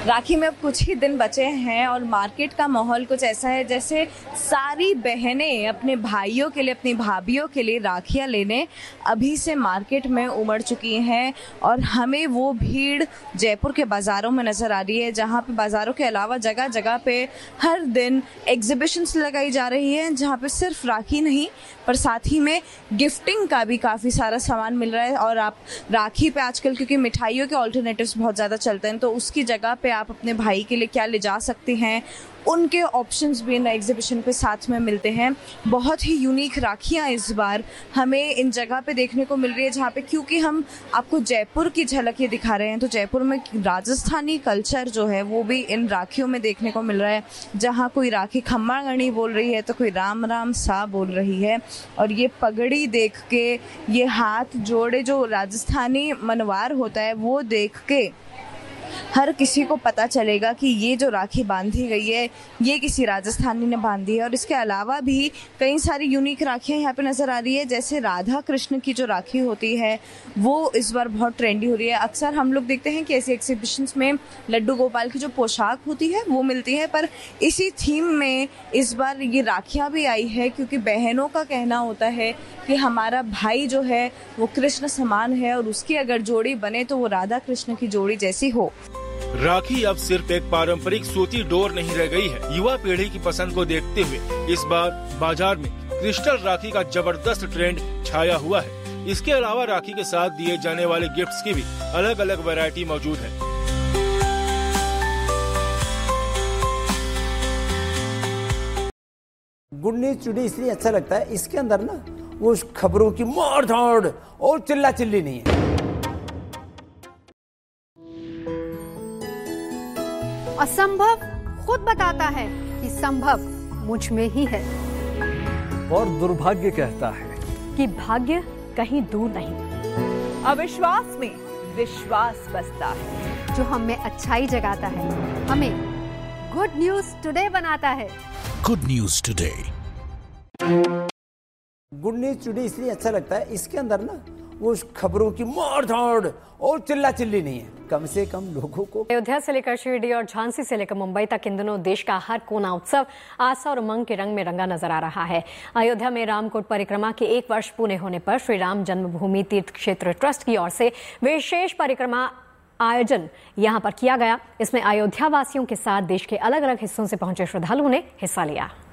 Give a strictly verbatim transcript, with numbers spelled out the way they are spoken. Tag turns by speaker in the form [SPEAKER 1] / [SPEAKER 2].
[SPEAKER 1] राखी में अब कुछ ही दिन बचे हैं और मार्केट का माहौल कुछ ऐसा है जैसे सारी बहनें अपने भाइयों के लिए, अपनी भाभियों के लिए राखियां लेने अभी से मार्केट में उमड़ चुकी हैं। और हमें वो भीड़ जयपुर के बाज़ारों में नज़र आ रही है, जहां पे बाज़ारों के अलावा जगह जगह पे हर दिन एग्जिबिशंस लगाई जा रही हैं, जहां पे सिर्फ राखी नहीं पर साथ ही में गिफ्टिंग का भी काफ़ी सारा सामान मिल रहा है। और आप राखी पे आजकल क्योंकि मिठाइयों के ऑल्टरनेटिव्स बहुत ज़्यादा चलते हैं, तो उसकी जगह पे आप अपने भाई के लिए क्या ले जा सकते हैं, उनके ऑप्शंस भी इन एग्जीबिशन पे साथ में मिलते हैं। बहुत ही यूनिक राखियां इस बार हमें इन जगह पे देखने को मिल रही है, जहाँ पे क्योंकि हम आपको जयपुर की झलक ये दिखा रहे हैं, तो जयपुर में राजस्थानी कल्चर जो है वो भी इन राखियों में देखने को मिल रहा है। जहाँ कोई राखी खम्मा गणी बोल रही है तो कोई राम राम सा बोल रही है। और ये पगड़ी देख के, ये हाथ जोड़े जो राजस्थानी मनवार होता है वो देख के हर किसी को पता चलेगा कि ये जो राखी बांधी गई है ये किसी राजस्थानी ने बांधी है। और इसके अलावा भी कई सारी यूनिक राखियां यहाँ पे नज़र आ रही है, जैसे राधा कृष्ण की जो राखी होती है वो इस बार बहुत ट्रेंडी हो रही है। अक्सर हम लोग देखते हैं कि ऐसी एग्जीबिशंस में लड्डू गोपाल की जो पोशाक होती है वो मिलती है, पर इसी थीम में इस बार ये राखियाँ भी आई है, क्योंकि बहनों का कहना होता है कि हमारा भाई जो है वो कृष्ण समान है और उसकी अगर जोड़ी बने तो वो राधा कृष्ण की जोड़ी जैसी हो।
[SPEAKER 2] राखी अब सिर्फ एक पारंपरिक सूती डोर नहीं रह गई है। युवा पीढ़ी की पसंद को देखते हुए इस बार बाजार में क्रिस्टल राखी का जबरदस्त ट्रेंड छाया हुआ है। इसके अलावा राखी के साथ दिए जाने वाले गिफ्ट्स की भी अलग अलग वैरायटी मौजूद है।
[SPEAKER 3] गुड न्यूज टुडे इसलिए अच्छा लगता है, इसके अंदर ना वो खबरों की मार धाड़ और चिल्ला चिल्ली नहीं है।
[SPEAKER 4] असंभव खुद बताता है कि संभव मुझ में ही है,
[SPEAKER 5] और दुर्भाग्य कहता है
[SPEAKER 4] कि भाग्य कहीं दूर नहीं।
[SPEAKER 6] अविश्वास में विश्वास बसता है,
[SPEAKER 4] जो हम में अच्छाई जगाता है, हमें गुड न्यूज टुडे बनाता है।
[SPEAKER 7] Good news today.
[SPEAKER 3] Good news today इसलिए अच्छा लगता है, इसके अंदर ना वो खबरों की मार धाड़ और चिल्ला चिल्ली नहीं है, कम से कम लोगों को।
[SPEAKER 4] अयोध्या से लेकर शिरडी और झांसी से लेकर मुंबई तक इन दिनों देश का हर कोना उत्सव आस्था और उमंग के रंग में रंगा नजर आ रहा है। अयोध्या में रामकोट परिक्रमा के एक वर्ष पूरे होने पर श्री राम जन्मभूमि तीर्थ क्षेत्र ट्रस्ट की ओर से विशेष परिक्रमा आयोजन यहां पर किया गया। इसमें अयोध्या वासियों के साथ देश के अलग अलग हिस्सों से पहुंचे श्रद्धालुओं ने हिस्सा लिया।